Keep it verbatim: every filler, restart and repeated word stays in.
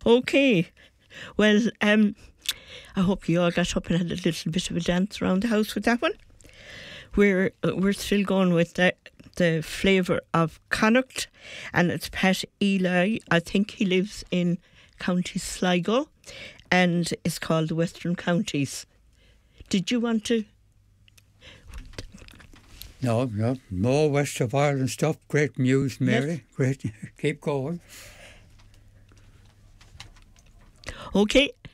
Okay. Well, um, I hope you all got up and had a little bit of a dance around the house with that one. We're uh, we're still going with the the flavour of Connacht, and it's Pat Eli. I think he lives in County Sligo, and it's called the Western Counties. Did you want to? No, no, more West of Ireland stuff. Great news, Mary. Yes. Great. Keep going. Okay.